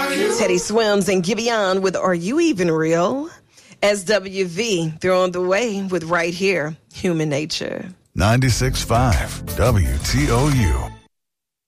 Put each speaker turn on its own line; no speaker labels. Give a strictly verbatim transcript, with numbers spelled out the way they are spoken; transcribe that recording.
Teddy Swims and Giveon with Are You Even Real? S W V, they're on the way with Right Here, Human Nature.
ninety-six point five W T O U.